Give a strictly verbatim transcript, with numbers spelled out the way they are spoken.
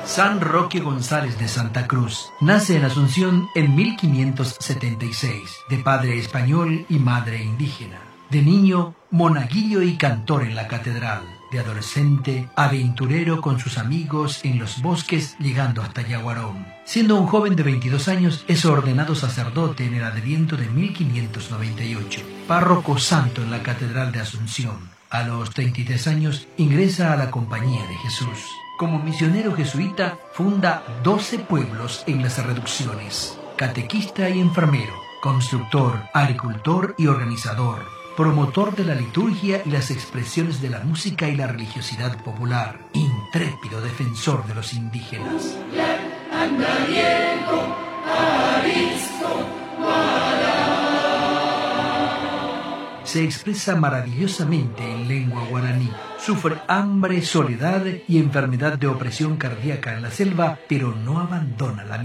San Roque González de Santa Cruz nace en Asunción en mil quinientos setenta y seis, de padre español y madre indígena. De niño, monaguillo y cantor en la catedral. De adolescente, aventurero con sus amigos en los bosques, llegando hasta Yaguarón. Siendo un joven de veintidós años, es ordenado sacerdote en el Adviento de mil quinientos noventa y ocho, párroco santo en la catedral de Asunción. A los treinta y tres años, ingresa a la Compañía de Jesús. Como misionero jesuita, funda doce pueblos en las reducciones. Catequista y enfermero, constructor, agricultor y organizador. Promotor de la liturgia y las expresiones de la música y la religiosidad popular, intrépido defensor de los indígenas. Se expresa maravillosamente en lengua guaraní. Sufre hambre, soledad y enfermedad de opresión cardíaca en la selva, pero no abandona la